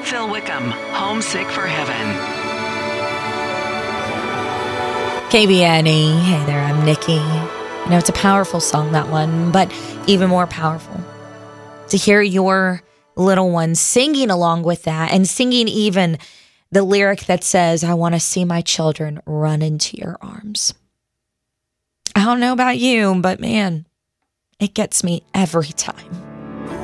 Phil Wickham, Homesick for Heaven. KBNE. Hey there, I'm Nikki. I know it's a powerful song, that one, but even more powerful to hear your little ones singing along with that and singing even the lyric that says, I want to see my children run into your arms. I don't know about you, but man, it gets me every time.